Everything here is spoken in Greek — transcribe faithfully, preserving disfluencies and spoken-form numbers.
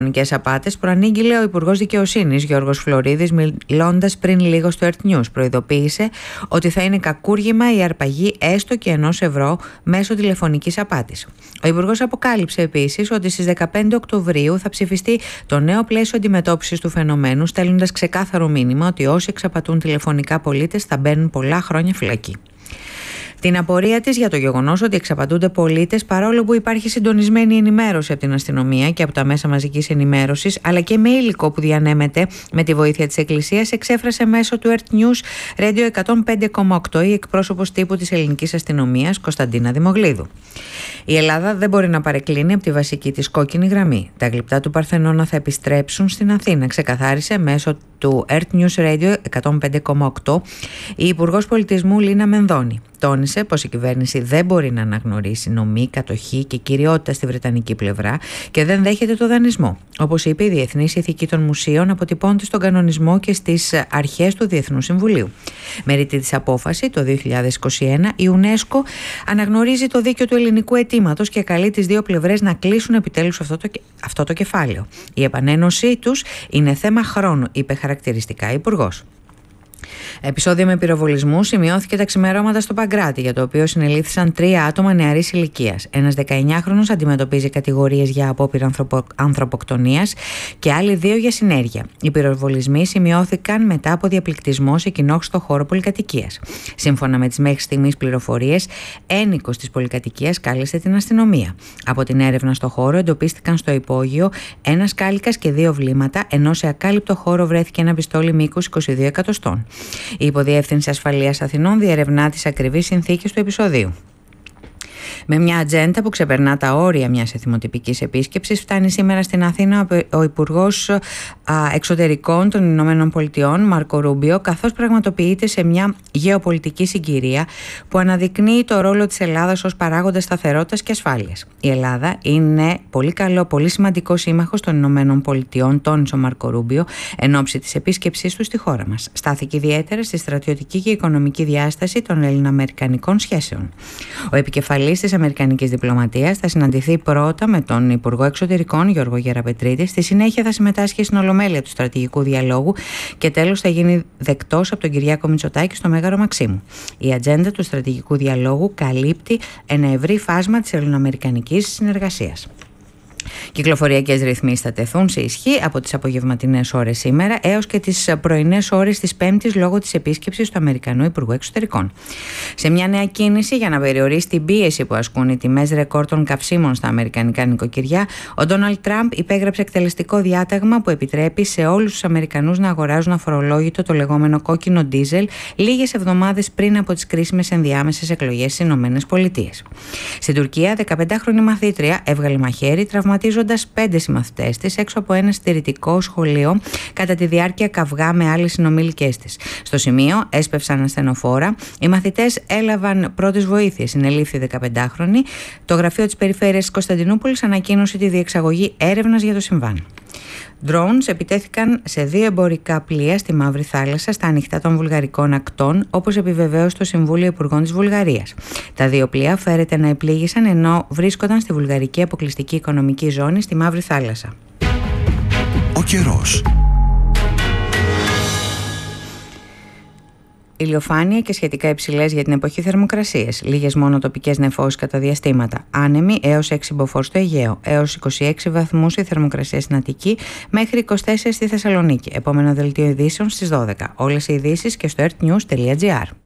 Κοινωνικές απάτες προανήγγειλε ο Υπουργός Δικαιοσύνης Γιώργος Φλωρίδης, μιλώντας πριν λίγο στο Earth News. Προειδοποίησε ότι θα είναι κακούργημα η αρπαγή έστω και ενός ευρώ μέσω τηλεφωνικής απάτης. Ο Υπουργός αποκάλυψε επίσης ότι στις δεκαπέντε Οκτωβρίου θα ψηφιστεί το νέο πλαίσιο αντιμετώπισης του φαινομένου, στέλνοντας ξεκάθαρο μήνυμα ότι όσοι εξαπατούν τηλεφωνικά πολίτες θα μπαίνουν πολλά χρόνια φυλακή. Την απορία της για το γεγονός ότι εξαπατούνται πολίτες, παρόλο που υπάρχει συντονισμένη ενημέρωση από την αστυνομία και από τα μέσα μαζικής ενημέρωσης, αλλά και με υλικό που διανέμεται με τη βοήθεια της Εκκλησίας, εξέφρασε μέσω του Earth News Radio εκατόν πέντε κόμμα οκτώ η εκπρόσωπος τύπου της ελληνικής αστυνομίας Κωνσταντίνα Δημογλίδου. Η Ελλάδα δεν μπορεί να παρεκκλίνει από τη βασική της κόκκινη γραμμή. Τα γλυπτά του Παρθενώνα θα επιστρέψουν στην Αθήνα, ξεκαθάρισε μέσω του Earth News Radio εκατόν πέντε κόμμα οκτώ η Υπουργός Πολιτισμού Λίνα Μενδώνη. Τόνισε πως η κυβέρνηση δεν μπορεί να αναγνωρίσει νομή, κατοχή και κυριότητα στη βρετανική πλευρά και δεν δέχεται το δανεισμό. Όπως είπε, η Διεθνής Ηθική των Μουσείων αποτυπώνεται στον κανονισμό και στις αρχές του Διεθνούς Συμβουλίου. Με ρητή της απόφαση το δύο χιλιάδες είκοσι ένα, η UNESCO αναγνωρίζει το δίκαιο του ελληνικού αιτήματος και καλεί τις δύο πλευρές να κλείσουν επιτέλους αυτό το, αυτό το κεφάλαιο. Η επανένωσή τους είναι θέμα χρόνου, είπε χαρακτηριστικά η Υπουργός. Επεισόδιο με πυροβολισμού σημειώθηκε τα ξημερώματα στο Παγκράτη, για το οποίο συνελήφθησαν τρία άτομα νεαρής ηλικίας. Ένας δεκαεννιάχρονος αντιμετωπίζει κατηγορίες για απόπειρα ανθρωπο... ανθρωποκτονίας και άλλοι δύο για συνέργεια. Οι πυροβολισμοί σημειώθηκαν μετά από διαπληκτισμό σε κοινόχρηστο χώρο πολυκατοικίας. Σύμφωνα με τις μέχρι στιγμής πληροφορίες, ένοικος της πολυκατοικίας κάλεσε την αστυνομία. Από την έρευνα στο χώρο εντοπίστηκαν στο υπόγειο ένας κάλικας και δύο βλήματα, ενώ σε ακάλυπτο χώρο βρέθηκε ένα πιστόλι μήκους είκοσι δύο εκατοστών. Η Υποδιεύθυνση Ασφαλείας Αθηνών διερευνά τις ακριβείς συνθήκες του επεισοδίου. Με μια ατζέντα που ξεπερνά τα όρια μιας εθιμοτυπικής επίσκεψης, φτάνει σήμερα στην Αθήνα ο Υπουργός Εξωτερικών των Ηνωμένων Πολιτειών, Μάρκο Ρούμπιο, καθώς πραγματοποιείται σε μια γεωπολιτική συγκυρία που αναδεικνύει το ρόλο της Ελλάδας ως παράγοντα σταθερότητας και ασφάλειας. Η Ελλάδα είναι πολύ καλό, πολύ σημαντικό σύμμαχος των Ηνωμένων Πολιτειών, τόνισε ο Μάρκο Ρούμπιο εν ώψη της επίσκεψής του στη χώρα μας. Στάθηκε ιδιαίτερα στη στρατιωτική και οικονομική διάσταση των ελληνοαμερικανικών σχέσεων. Ο επικεφαλής της Αμερικανικής Διπλωματίας θα συναντηθεί πρώτα με τον Υπουργό Εξωτερικών Γιώργο Γεραπετρίτη, στη συνέχεια θα συμμετάσχει στην Ολομέλεια του Στρατηγικού Διαλόγου και τέλος θα γίνει δεκτός από τον Κυριάκο Μητσοτάκη στο Μέγαρο Μαξίμου. Η ατζέντα του Στρατηγικού Διαλόγου καλύπτει ένα ευρύ φάσμα της ελληνοαμερικανικής συνεργασίας. Κυκλοφοριακές ρυθμίσεις θα τεθούν σε ισχύ από τις απογευματινές ώρες σήμερα έως και τις πρωινές ώρες της Πέμπτης λόγω της επίσκεψης του Αμερικανού Υπουργού Εξωτερικών. Σε μια νέα κίνηση για να περιορίσει την πίεση που ασκούν οι τιμές ρεκόρ των καυσίμων στα αμερικανικά νοικοκυριά, ο Ντόναλντ Τραμπ υπέγραψε εκτελεστικό διάταγμα που επιτρέπει σε όλους τους Αμερικανούς να αγοράζουν αφορολόγητο το λεγόμενο κόκκινο ντίζελ λίγες εβδομάδες πριν από τις κρίσιμες ενδιάμεσες εκλογές στις ΗΠΑ. Στην Τουρκία, δεκαπεντάχρονη μαθήτρια έβγαλε μαχαίρι, τραυματίζοντας πέντε συμμαθητές της έξω από ένα συντηρητικό σχολείο κατά τη διάρκεια καυγά με άλλες συνομήλικες της. Στο σημείο έσπευσαν ασθενοφόρα. Οι μαθητές έλαβαν πρώτες βοήθειες. Συνελήφθη δεκαπεντάχρονη. Το γραφείο της Περιφέρειας της Κωνσταντινούπολης ανακοίνωσε τη διεξαγωγή έρευνας για το συμβάν. Drones επιτέθηκαν σε δύο εμπορικά πλοία στη Μαύρη Θάλασσα στα ανοιχτά των βουλγαρικών ακτών, όπως επιβεβαίωσε το Συμβούλιο Υπουργών της Βουλγαρίας. Τα δύο πλοία φέρεται να επλήγησαν ενώ βρίσκονταν στη βουλγαρική αποκλειστική οικονομική ζώνη στη Μαύρη Θάλασσα. Ο καιρός. Ηλιοφάνεια και σχετικά υψηλές για την εποχή θερμοκρασίες. Λίγες μόνο τοπικές νεφώσεις κατά διαστήματα. Άνεμοι έως έξι μποφόρ στο Αιγαίο. Έως είκοσι έξι βαθμούς η θερμοκρασία στην Αττική μέχρι είκοσι τέσσερα στη Θεσσαλονίκη. Επόμενο δελτίο ειδήσεων στις δώδεκα. Όλες οι ειδήσεις και στο earthnews τελεία gr.